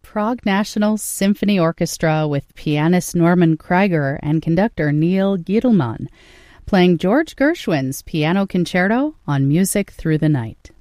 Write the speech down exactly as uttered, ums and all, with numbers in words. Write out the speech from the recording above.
Prague National Symphony Orchestra with pianist Norman Krieger and conductor Neil Giedelman, playing George Gershwin's Piano Concerto on Music Through the Night.